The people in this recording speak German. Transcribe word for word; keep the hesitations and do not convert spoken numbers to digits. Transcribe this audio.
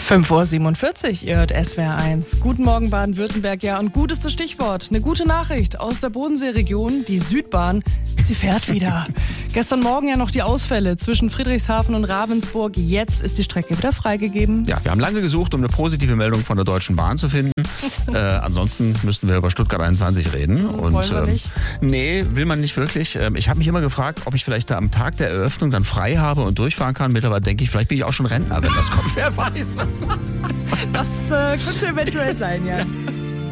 fünf Uhr siebenundvierzig, ihr hört S W R eins. Guten Morgen Baden-Württemberg, ja, und gut ist das Stichwort. Eine gute Nachricht aus der Bodenseeregion, die Südbahn, sie fährt wieder. Gestern Morgen ja noch die Ausfälle zwischen Friedrichshafen und Ravensburg. Jetzt ist die Strecke wieder freigegeben. Ja, wir haben lange gesucht, um eine positive Meldung von der Deutschen Bahn zu finden. äh, ansonsten müssten wir über Stuttgart einundzwanzig reden. Und, Wollen wir ähm, nicht? Nee, will man nicht wirklich. Ähm, ich habe mich immer gefragt, ob ich vielleicht da am Tag der Eröffnung dann frei habe und durchfahren kann. Mittlerweile denke ich, vielleicht bin ich auch schon Rentner, wenn das kommt. Wer weiß. Das äh, könnte eventuell sein, ja.